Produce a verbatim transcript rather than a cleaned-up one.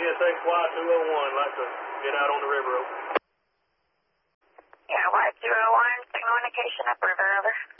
S A Y two oh one, like to get out on the river. Yeah, Y two oh one, signal indication upriver, over.